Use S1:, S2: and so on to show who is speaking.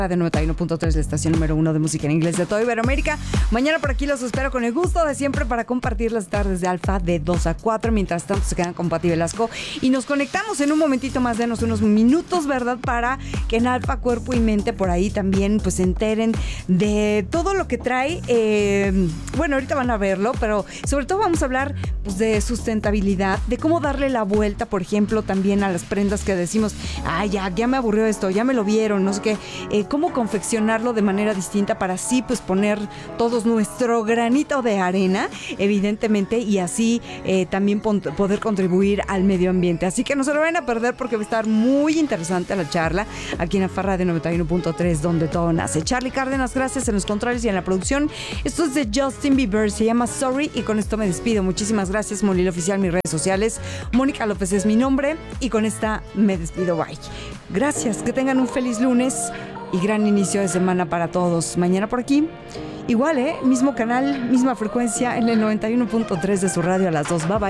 S1: de 91.3, la estación número 1 de música en inglés de toda Iberoamérica. Mañana por aquí los espero con el gusto de siempre para compartir las tardes de Alfa de 2 a 4. Mientras tanto se quedan con Pati Velasco y nos conectamos en un momentito más, denos unos minutos, ¿verdad? Para que en Alfa Cuerpo y Mente por ahí también pues se enteren de todo lo que trae. Bueno, ahorita van a verlo, pero sobre todo vamos a hablar pues, de sustentabilidad, de cómo darle la vuelta, por ejemplo, también a las prendas que decimos, ya me aburrió esto, ya me lo vieron, no sé qué. Cómo confeccionarlo de manera distinta para así pues poner todos nuestro granito de arena, evidentemente, y así también poder contribuir al medio ambiente. Así que no se lo vayan a perder porque va a estar muy interesante la charla aquí en Afarra de 91.3, donde todo nace. Charlie Cárdenas, gracias en los controles y en la producción. Esto es de Justin Bieber, se llama Sorry, y con esto me despido. Muchísimas gracias, Molil Oficial, mis redes sociales. Mónica López es mi nombre y con esta me despido. Bye. Gracias, que tengan un feliz lunes y gran inicio de semana para todos. Mañana por aquí, igual, mismo canal, misma frecuencia en el 91.3 de su radio a las 2. Bye bye.